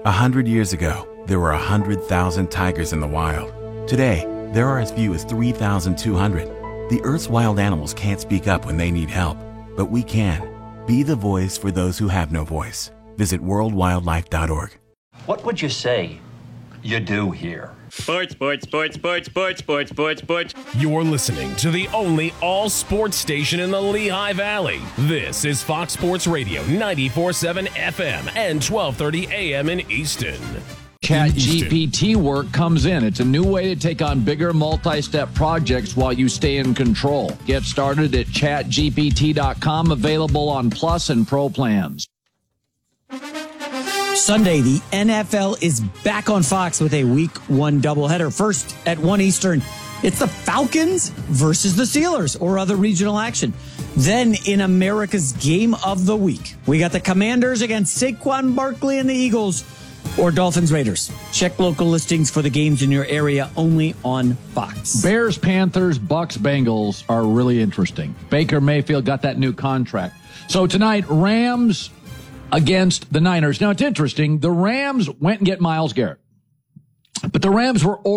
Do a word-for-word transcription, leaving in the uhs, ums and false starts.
A hundred years ago, there were a hundred thousand tigers in the wild. Today, there are as few as three thousand two hundred. The Earth's wild animals can't speak up when they need help, but we can. Be the voice for those who have no voice. Visit world wildlife dot org. What would you say you do here? Sports, sports, sports, sports, sports, sports, sports, sports. You're listening to the only all-sports station in the Lehigh Valley. This is Fox Sports Radio, ninety-four point seven F M and twelve thirty A M in Easton. Chat G P T work comes in. It's a new way to take on bigger multi-step projects while you stay in control. Get started at chat G P T dot com, available on Plus and Pro plans. Sunday, the N F L is back on Fox with a week one doubleheader. First, at one Eastern, it's the Falcons versus the Steelers or other regional action. Then, in America's Game of the Week, we got the Commanders against Saquon Barkley and the Eagles, or Dolphins Raiders. Check local listings for the games in your area only on Fox. Bears, Panthers, Bucks, Bengals are really interesting. Baker Mayfield got that new contract. So tonight, Rams against the Niners. Now, it's interesting. The Rams went and get Myles Garrett, but the Rams were